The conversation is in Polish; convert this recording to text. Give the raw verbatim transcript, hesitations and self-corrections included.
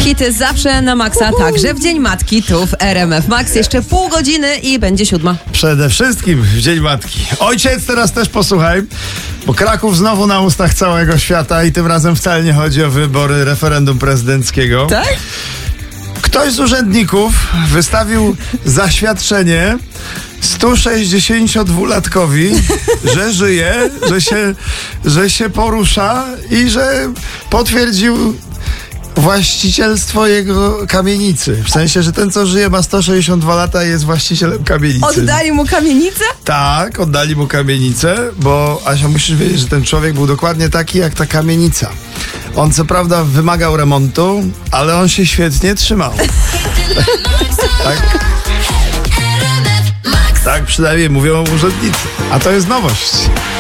Hity zawsze na maksa, także w Dzień Matki tu w R M F Max. Jeszcze pół godziny i będzie siódma. Przede wszystkim w Dzień Matki. Ojciec, teraz też posłuchaj, bo Kraków znowu na ustach całego świata i tym razem wcale nie chodzi o wybory referendum prezydenckiego. Tak? Ktoś z urzędników wystawił zaświadczenie stu sześćdziesięciodwulatkowi, że żyje, że się, że się porusza i że potwierdził właścicielstwo jego kamienicy. W sensie, że ten, co żyje, ma sto sześćdziesiąt dwa lata i jest właścicielem kamienicy. Oddali mu kamienicę? Tak, oddali mu kamienicę, bo Asia, musisz wiedzieć, że ten człowiek był dokładnie taki jak ta kamienica. On co prawda wymagał remontu, ale on się świetnie trzymał. Tak? Tak przynajmniej mówią urzędnicy. A to jest nowość.